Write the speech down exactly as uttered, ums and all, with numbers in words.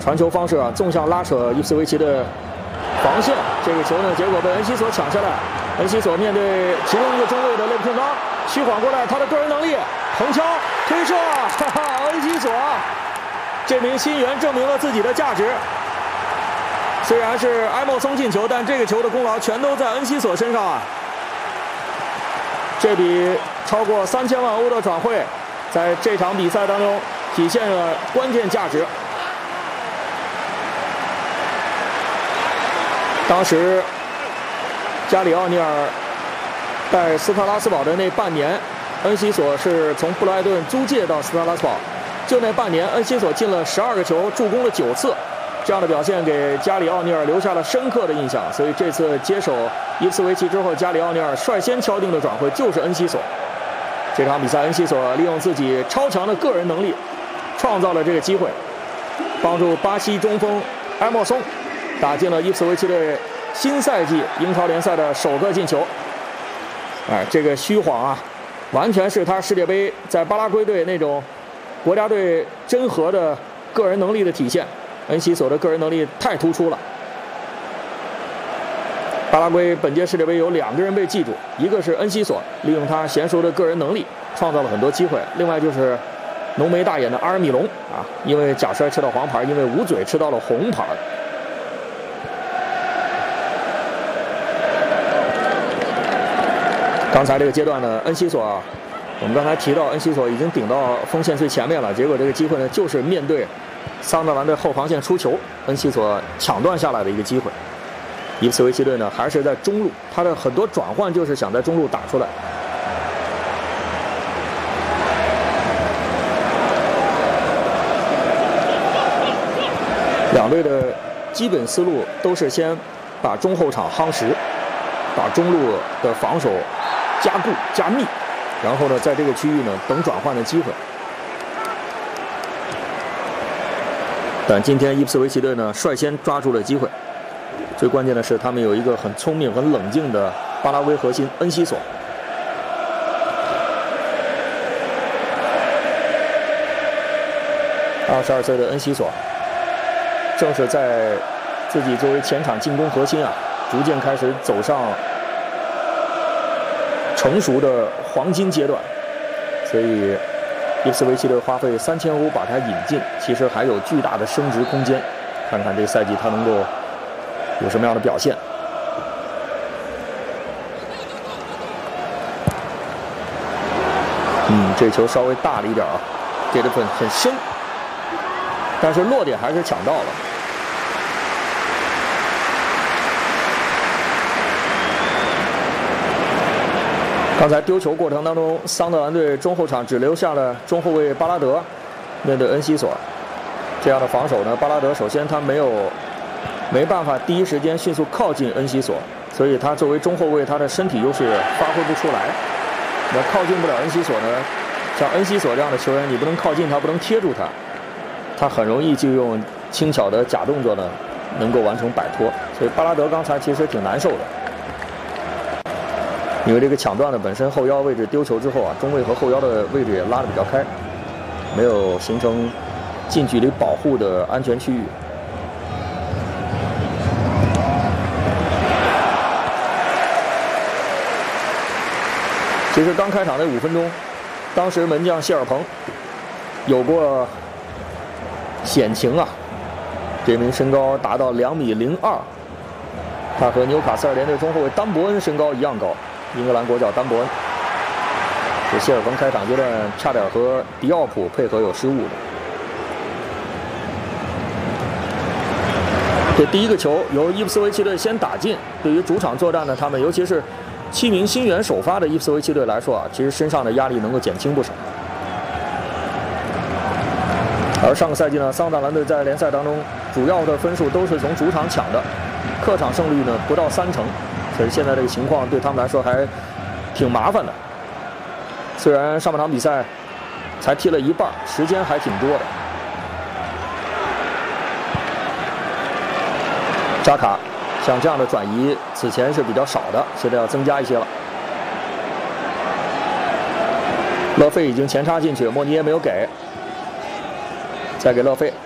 传球方式啊，纵向拉扯伊夫斯维奇的防线。这个球呢，结果被恩西索抢下来。恩西索面对其中一个中卫的勒布顿冈，虚晃过来，他的个人能力，横敲推射，哈哈，恩西索这名新援证明了自己的价值。虽然是埃莫松进球，但这个球的功劳全都在恩西索身上啊！这笔超过三千万欧的转会，在这场比赛当中体现了关键价值。当时加里奥尼尔带斯特拉斯堡的那半年，恩西索是从布莱顿租借到斯特拉斯堡，就那半年，恩西索进了十二个球，助攻了九次。这样的表现给加里奥尼尔留下了深刻的印象，所以这次接手伊夫斯维奇之后，加里奥尼尔率先敲定的转会就是恩西索。这场比赛，恩西索利用自己超强的个人能力，创造了这个机会，帮助巴西中锋埃莫松打进了伊夫斯维奇队新赛季英超联赛的首个进球。哎，这个虚晃啊，完全是他世界杯在巴拉圭队那种国家队真核的个人能力的体现。恩西索的个人能力太突出了。巴拉圭本届世界杯有两个人被记住，一个是恩西索，利用他娴熟的个人能力创造了很多机会；另外就是浓眉大眼的阿尔米隆啊，因为假摔吃到黄牌，因为捂嘴吃到了红牌。刚才这个阶段呢，恩西索啊，我们刚才提到恩西索已经顶到锋线最前面了，结果这个机会呢，就是面对桑德兰的后防线出球，恩西索抢断下来的一个机会。伊夫斯维奇队呢还是在中路，他的很多转换就是想在中路打出来。两队的基本思路都是先把中后场夯实，把中路的防守加固加密，然后呢在这个区域呢等转换的机会。但今天伊夫斯维奇队呢率先抓住了机会，最关键的是他们有一个很聪明很冷静的巴拉圭核心恩西索。二十二岁的恩西索正是在自己作为前场进攻核心啊，逐渐开始走上成熟的黄金阶段，所以伊夫斯维奇队花费三千欧把他引进，其实还有巨大的升值空间。看看这个赛季他能够有什么样的表现。嗯，这球稍微大了一点啊，这个分很深，但是落点还是抢到了。刚才丢球过程当中，桑德兰队中后场只留下了中后卫巴拉德面对恩西索，这样的防守呢，巴拉德首先他没有没办法第一时间迅速靠近恩西索，所以他作为中后卫，他的身体优势发挥不出来。那靠近不了恩西索呢，像恩西索这样的球员，你不能靠近他，不能贴住他，他很容易就用轻巧的假动作呢，能够完成摆脱。所以巴拉德刚才其实挺难受的。因为这个抢断呢，本身后腰位置丢球之后啊，中卫和后腰的位置也拉得比较开，没有形成近距离保护的安全区域。其实刚开场那五分钟，当时门将谢尔彭有过险情啊，这名身高达到两米零二，他和纽卡斯尔联队中后卫丹伯恩身高一样高。英格兰国脚丹伯恩，这谢尔彭开场阶段差点和迪奥普配合有失误的。这第一个球由伊夫斯维奇队先打进，对于主场作战呢，他们尤其是七名新援首发的伊夫斯维奇队来说啊，其实身上的压力能够减轻不少。而上个赛季呢，桑德兰队在联赛当中主要的分数都是从主场抢的，客场胜率呢不到三成。所以现在这个情况对他们来说还挺麻烦的。虽然上半场比赛才踢了一半，时间还挺多的。扎卡像这样的转移此前是比较少的，现在要增加一些了。勒费已经前插进去，莫尼耶没有给，再给勒费。